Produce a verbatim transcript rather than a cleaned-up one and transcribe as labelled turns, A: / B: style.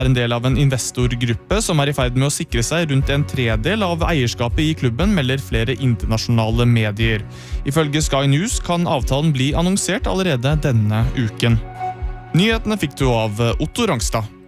A: er en del av en investorgruppe som er i ferd med å sikre seg rundt en tredel av eierskapet i klubben, melder flere internasjonale medier. Ifølge Sky News kan avtalen bli annonsert allerede denne uken. Nyhetene fikk du av Otto Rangstad.